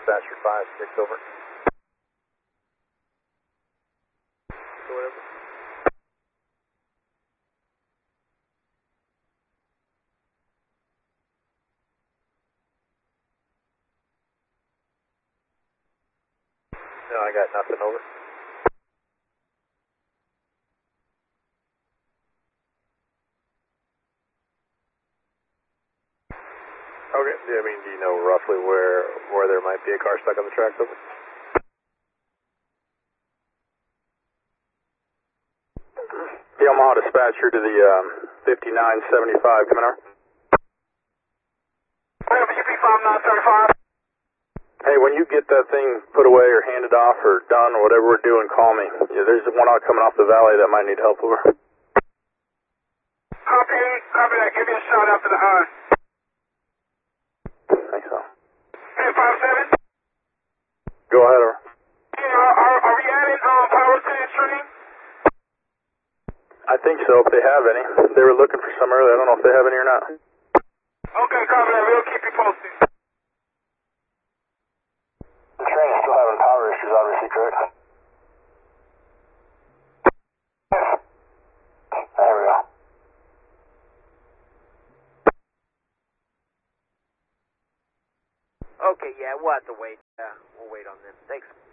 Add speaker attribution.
Speaker 1: Dispatcher 5-6, over. Whatever. No, I got nothing, over. Okay, I mean, do you know roughly where there might be a car stuck on the tracks, over? The Omaha dispatcher to the 5975, coming out.
Speaker 2: UP5935.
Speaker 1: Hey, when you get that thing put away or handed off or done or whatever we're doing, call me. Yeah, there's one out coming off the valley that might need help, over.
Speaker 2: Copy that. Give me a shot after the eye.
Speaker 1: Thanks, so.
Speaker 2: 1057.
Speaker 1: Go ahead, over.
Speaker 2: Are we adding power to the stream?
Speaker 1: I think so, if they have any. They were looking for some earlier. I don't know if they have any or not.
Speaker 2: Okay, copy that. We'll keep you posted.
Speaker 1: The train is still having power issues, obviously, correct? There we go.
Speaker 3: Okay, yeah, we'll have to wait. We'll wait on them. Thanks.